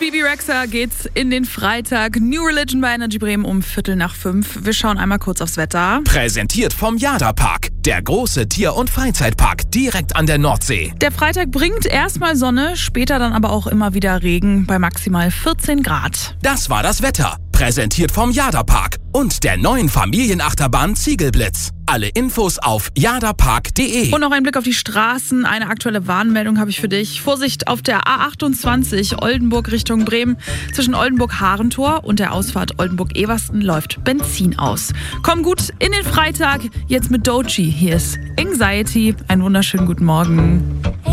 Bibi Rexha geht's in den Freitag. New Religion bei Energy Bremen um 5:45. Wir schauen einmal kurz aufs Wetter. Präsentiert vom Jada-Park, der große Tier- und Freizeitpark direkt an der Nordsee. Der Freitag bringt erstmal Sonne, später dann aber auch immer wieder Regen bei maximal 14 Grad. Das war das Wetter. Präsentiert vom Jada-Park und der neuen Familienachterbahn Ziegelblitz. Alle Infos auf jadapark.de. Und noch ein Blick auf die Straßen. Eine aktuelle Warnmeldung habe ich für dich. Vorsicht auf der A28 Oldenburg Richtung Bremen. Zwischen Oldenburg-Harentor und der Ausfahrt Oldenburg-Eversten läuft Benzin aus. Komm gut in den Freitag. Jetzt mit Doechii. Hier ist Anxiety. Einen wunderschönen guten Morgen.